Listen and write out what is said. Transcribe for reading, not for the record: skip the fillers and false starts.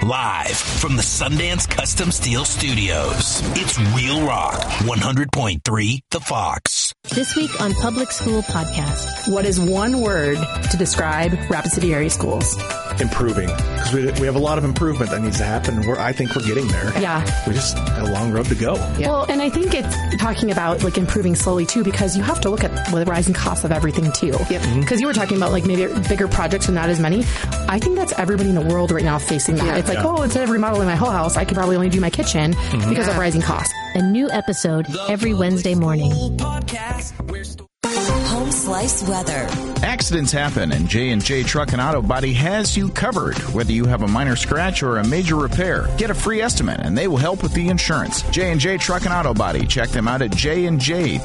Live from the Sundance Custom Steel Studios, it's Real Rock 100.3 The Fox. This week on Public School Podcast. What is one word to describe Rapid City area schools? Improving. Because we have a lot of improvement that needs to happen. I think we're getting there. Yeah. We just have a long road to go. Yeah. Well, and I think it's talking about like improving slowly too, because you have to look at the rising costs of everything too. Yep. Because you were talking about like maybe bigger projects and not as many. I think that's everybody in the world right now facing that. Yeah. It's like, instead of remodeling my whole house, I could probably only do my kitchen because of rising costs. A new episode every Wednesday morning. Home Slice Weather. Accidents happen, and J&J Truck and Auto Body has you covered. Whether you have a minor scratch or a major repair, get a free estimate, and they will help with the insurance. J&J Truck and Auto Body. Check them out at jnj.com.